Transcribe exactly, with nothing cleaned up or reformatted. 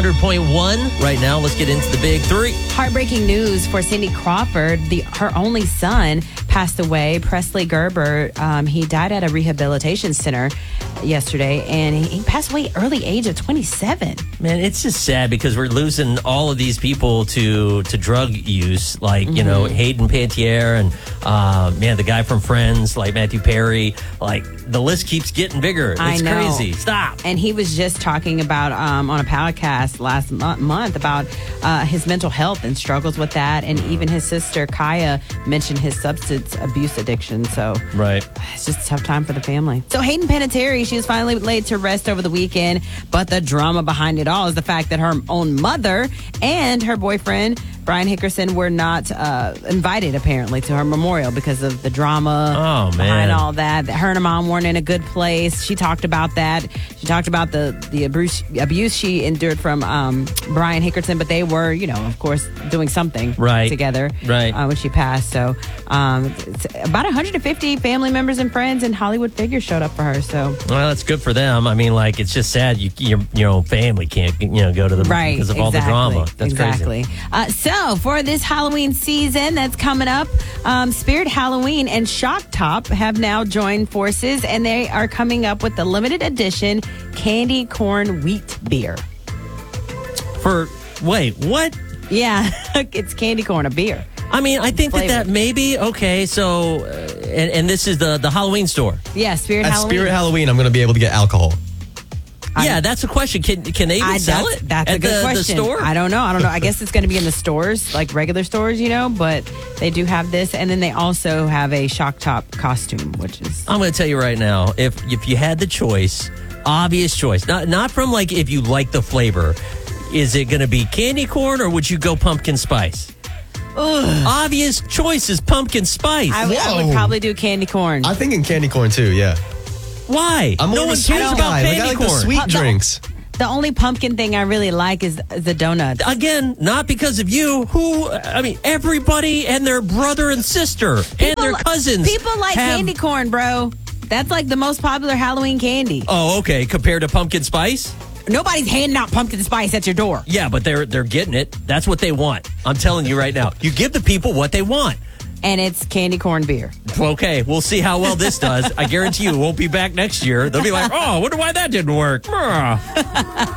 hundred point one right now. Let's get into the big three. Heartbreaking news for Cindy Crawford. The her only son passed away, Presley Gerber. Um, he died at a rehabilitation center yesterday, and he, he passed away early age of twenty-seven. Man, it's just sad because we're losing all of these people to to drug use, like, you mm-hmm. know, Hayden Panettiere and, uh, man, the guy from Friends, like Matthew Perry. Like, the list keeps getting bigger. It's I know. crazy. Stop. And he was just talking about um, on a podcast last mo- month about uh, his mental health and struggles with that. And even his sister, Kaya, mentioned his substance abuse addiction. So right. it's just a tough time for the family. So Hayden Panettiere, she was finally laid to rest over the weekend. But the drama behind it all is the fact that her own mother and her boyfriend, Brian Hickerson, were not uh, invited, apparently, to her memorial because of the drama oh, man. behind all that. Her and her mom weren't in a good place. She talked about that. She talked about the, the abuse, abuse she endured from um, Brian Hickerson, but they were, you know, of course, doing something right. together right. Uh, when she passed. So um, about one hundred fifty family members and friends and Hollywood figures showed up for her. So well, that's good for them. I mean, like, it's just sad you, your, your own family can't, you know, go to the right, because of exactly, all the drama. That's exactly. crazy. Uh, so for this Halloween season that's coming up, um, Spirit Halloween and Shock Top have now joined forces, and they are coming up with the limited edition candy corn wheat beer. For wait, what? Yeah, it's candy corn, a beer. I mean, I think Flavor. that that maybe okay. So, uh, and, and this is the the Halloween store. Yeah, Spirit At Halloween. Spirit Halloween, I'm going to be able to get alcohol. Yeah, that's a question. Can can they even I, sell that's, it That's at a good the, question. the store? I don't know. I don't know. I guess it's going to be in the stores, like regular stores, you know. But they do have this, and then they also have a Shock Top costume, which is. I'm going to tell you right now. If if you had the choice, obvious choice, not not from like if you like the flavor, is it going to be candy corn or would you go pumpkin spice? Ugh. Obvious choice is pumpkin spice. I, w- I would probably do candy corn. I'm thinking candy corn too. Yeah. Why? I'm no more one of a sweet cares guy. about Like, I candy like the corn. sweet Uh, the- drinks. The only pumpkin thing I really like is the donuts. Again, not because of you. Who? I mean, everybody and their brother and sister People and their li- cousins. People like have- candy corn, bro. That's like the most popular Halloween candy. Oh, okay. Compared to pumpkin spice. Nobody's handing out pumpkin spice at your door. Yeah, but they're they're getting it. That's what they want. I'm telling you right now. You give the people what they want. And it's candy corn beer. Okay, we'll see how well this does. I guarantee you it won't be back next year. They'll be like, oh, I wonder why that didn't work.